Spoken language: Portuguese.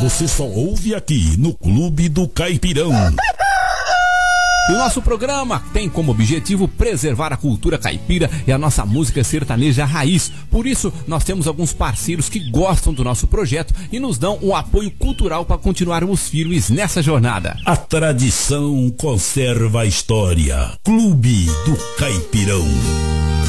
você só ouve aqui no Clube do Caipirão. O nosso programa tem como objetivo preservar a cultura caipira e a nossa música sertaneja raiz. Por isso, nós temos alguns parceiros que gostam do nosso projeto e nos dão um apoio cultural para continuarmos firmes nessa jornada. A tradição conserva a história. Clube do Caipirão.